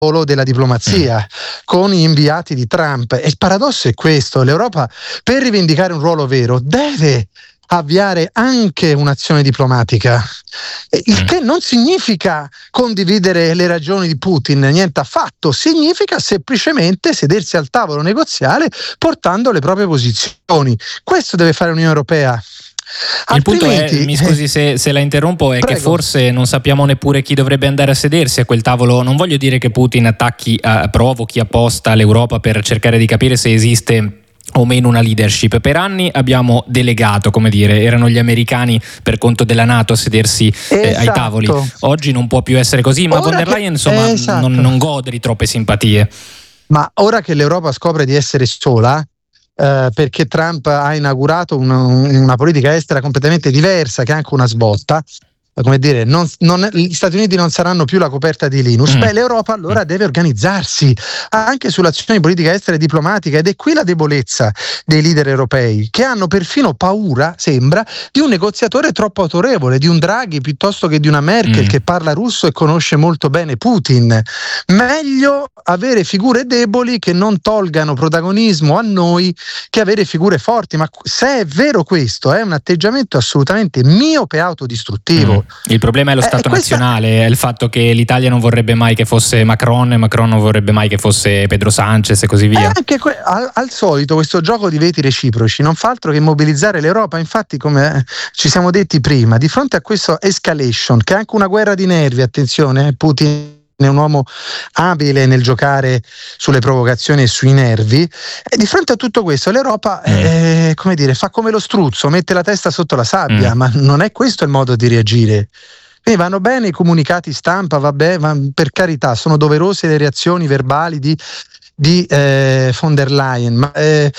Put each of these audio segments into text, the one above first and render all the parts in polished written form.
della diplomazia con gli inviati di Trump. E il paradosso è questo: l'Europa, per rivendicare un ruolo vero, deve avviare anche un'azione diplomatica, il che non significa condividere le ragioni di Putin, niente affatto, significa semplicemente sedersi al tavolo negoziale portando le proprie posizioni. Questo deve fare l'Unione Europea. Il punto è, mi scusi se la interrompo, è prego. che forse non sappiamo neppure chi dovrebbe andare a sedersi a quel tavolo. Non voglio dire che Putin provochi apposta l'Europa per cercare di capire se esiste o meno una leadership. Per anni abbiamo delegato, come dire, erano gli americani per conto della NATO a sedersi ai tavoli. Oggi non può più essere così, ma von der Leyen insomma non gode di troppe simpatie. Ma ora che l'Europa scopre di essere sola, perché Trump ha inaugurato una politica estera completamente diversa, che è anche una svolta, come dire, gli Stati Uniti non saranno più la coperta di Linus. L'Europa allora deve organizzarsi anche sull'azione di politica estera e diplomatica, ed è qui la debolezza dei leader europei, che hanno perfino paura, sembra, di un negoziatore troppo autorevole, di un Draghi piuttosto che di una Merkel che parla russo e conosce molto bene Putin. Meglio avere figure deboli che non tolgano protagonismo a noi che avere figure forti. Ma se è vero questo, è un atteggiamento assolutamente miope e autodistruttivo. Il problema è lo Stato nazionale, è il fatto che l'Italia non vorrebbe mai che fosse Macron e Macron non vorrebbe mai che fosse Pedro Sánchez e così via. Anche al solito questo gioco di veti reciproci non fa altro che mobilizzare l'Europa. Infatti, come ci siamo detti prima, di fronte a questo escalation, che è anche una guerra di nervi, attenzione, Putin è un uomo abile nel giocare sulle provocazioni e sui nervi, e di fronte a tutto questo l'Europa come dire, fa come lo struzzo, mette la testa sotto la sabbia, ma non è questo il modo di reagire. Quindi vanno bene i comunicati stampa, per carità, sono doverose le reazioni verbali di von der Leyen, ma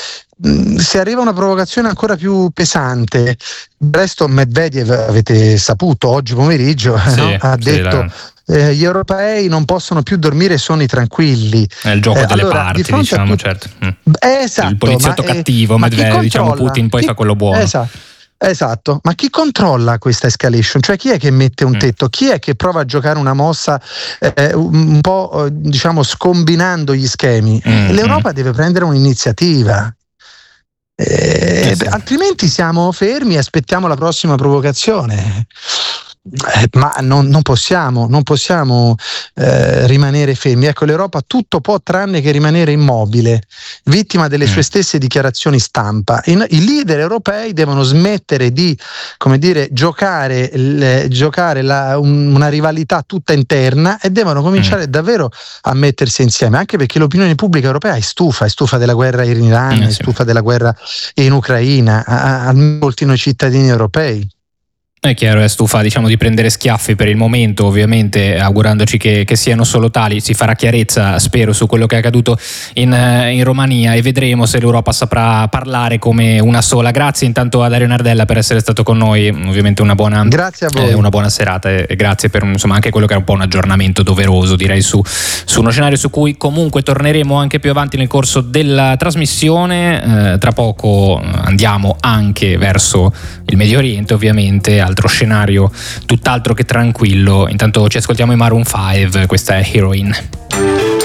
se arriva una provocazione ancora più pesante, del resto Medvedev, avete saputo oggi pomeriggio, ha detto gli europei non possono più dormire sonni tranquilli. È il gioco delle parti, diciamo, certo. Esatto, il poliziotto cattivo, Medvedev, diciamo, Putin poi fa quello buono. Esatto, ma chi controlla questa escalation? Cioè chi è che mette un tetto? Chi è che prova a giocare una mossa un po' diciamo scombinando gli schemi? L'Europa deve prendere un'iniziativa. Altrimenti siamo fermi e aspettiamo la prossima provocazione. Ma non possiamo rimanere fermi. Ecco, l'Europa tutto può tranne che rimanere immobile, vittima delle sue stesse dichiarazioni stampa. I leader europei devono smettere di, come dire, giocare una rivalità tutta interna, e devono cominciare davvero a mettersi insieme, anche perché l'opinione pubblica europea è stufa della guerra in Iran, è stufa della guerra in Ucraina, a molti noi cittadini europei. È chiaro, è stufa, diciamo, di prendere schiaffi per il momento, ovviamente augurandoci che siano solo tali. Si farà chiarezza, spero, su quello che è accaduto in Romania, e vedremo se l'Europa saprà parlare come una sola. Grazie intanto a Dario Nardella per essere stato con noi, ovviamente grazie a voi. Una buona serata, e grazie per insomma anche quello che era un po' un aggiornamento doveroso, direi, su uno scenario su cui comunque torneremo anche più avanti nel corso della trasmissione. Tra poco andiamo anche verso il Medio Oriente, ovviamente, altro scenario tutt'altro che tranquillo. Intanto ci ascoltiamo i Maroon 5, questa è Heroin.